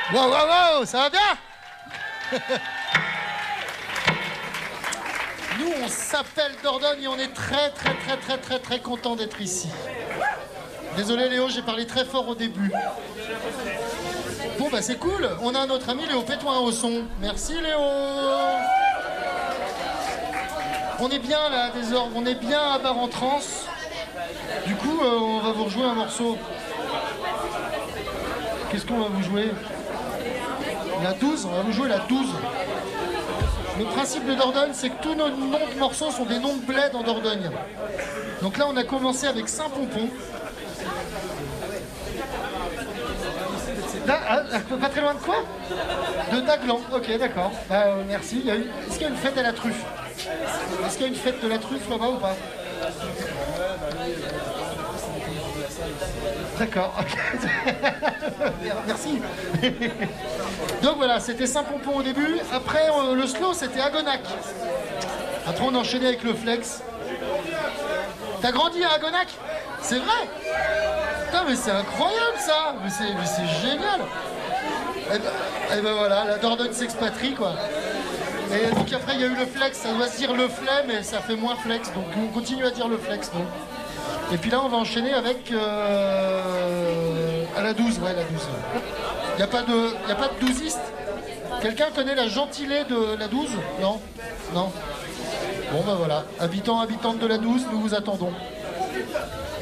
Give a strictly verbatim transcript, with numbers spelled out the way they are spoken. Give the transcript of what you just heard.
Wow, wow, wow, ça va bien? Nous, on s'appelle Dordogne et on est très, très, très, très, très, très content d'être ici. Désolé Léo, j'ai parlé très fort au début. Bon, bah c'est cool. On a notre ami Léo Pétoin au son. Merci Léo. On est bien là, des ordres. On est bien à Bar en Trance. Du coup, euh, on va vous rejouer un morceau. Qu'est-ce qu'on va vous jouer? La douze, on va vous jouer la douze. Le principe de Dordogne, c'est que tous nos noms de morceaux sont des noms de bleds en Dordogne. Donc là, on a commencé avec Saint-Pompon. Ah, pas très loin de quoi? De Daglan, ok, d'accord. Bah, euh, merci. Est-ce qu'il y a une fête à la truffe? Est-ce qu'il y a une fête de la truffe là-bas ou pas? D'accord, ok. Merci. Donc voilà, c'était Saint-Pompon au début. Après, euh, le slow, c'était Agonac. Après, on enchaînait avec le flex. T'as grandi à Agonac? C'est vrai? Putain, mais c'est incroyable ça! Mais c'est, mais c'est génial! Et ben, et ben voilà, la Dordogne s'expatrie quoi. Et donc après, il y a eu le flex, ça doit se dire le flemme, mais ça fait moins flex. Donc on continue à dire le flex, donc. Et puis là, on va enchaîner avec euh, à la douze, ouais, la douze. Il n'y a pas de, il y a pas de douziste. Quelqu'un connaît la gentilée de la douze? Non? Non? Bon, ben voilà. Habitants, habitantes de la douze, nous vous attendons.